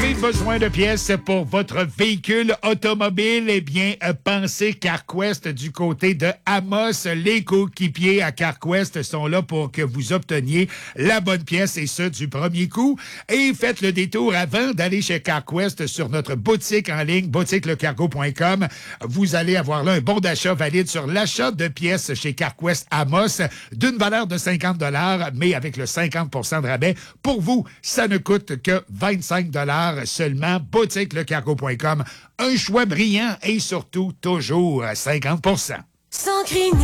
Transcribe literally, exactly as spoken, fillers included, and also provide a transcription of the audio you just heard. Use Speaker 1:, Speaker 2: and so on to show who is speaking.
Speaker 1: avez besoin de pièces pour votre véhicule automobile? Eh bien, pensez CarQuest du côté de Amos. Les coéquipiers à CarQuest sont là pour que vous obteniez la bonne pièce et ce, du premier coup. Et faites le détour avant d'aller chez CarQuest sur notre boutique en ligne, boutique le cargo point com. Vous allez avoir là un bon d'achat valide sur l'achat de pièces chez CarQuest Amos d'une valeur de cinquante dollars, mais avec le cinquante pour cent de rabais. Pour vous, ça ne coûte que vingt-cinq dollars seulement. boutique le cargo point com. Un choix brillant et surtout toujours cinquante pour cent.
Speaker 2: Sans cri